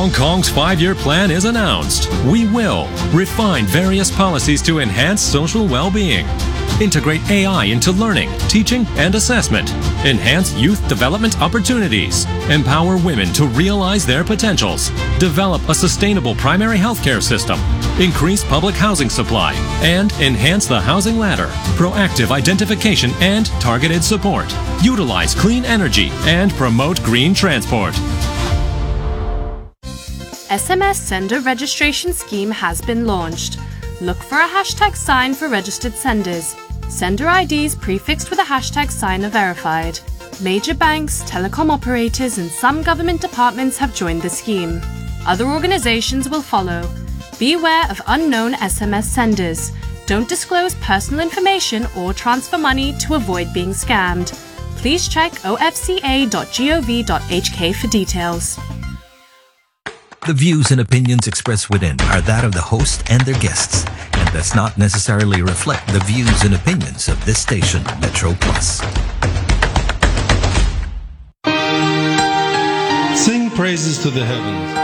Hong Kong's 5-year plan is announced. We will refine various policies to enhance social well-being, integrate AI into learning, teaching, and assessment, enhance youth development opportunities, empower women to realize their potentials, develop a sustainable primary healthcare system, increase public housing supply, and enhance the housing ladder, proactive identification and targeted support, utilize clean energy, and promote green transport. SMS Sender Registration Scheme has been launched. Look for a hashtag sign for registered senders. Sender IDs prefixed with a hashtag sign are verified. Major banks, telecom operators, and some government departments have joined the scheme. Other organizations will follow. Beware of unknown SMS senders. Don't disclose personal information or transfer money to avoid being scammed. Please check ofca.gov.hk for details. The views and opinions expressed within are that of the host and their guests, and does not necessarily reflect the views and opinions of this station, Metro Plus. Sing praises to the heavens.